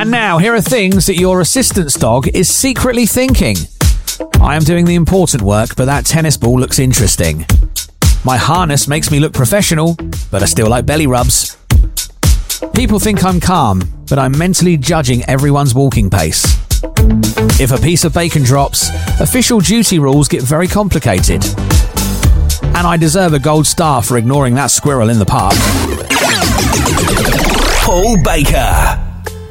And now, here are things that your assistant's dog is secretly thinking. I am doing the important work, but that tennis ball looks interesting. My harness makes me look professional, but I still like belly rubs. People think I'm calm, but I'm mentally judging everyone's walking pace. If a piece of bacon drops, official duty rules get very complicated. And I deserve a gold star for ignoring that squirrel in the park. Paul Baker.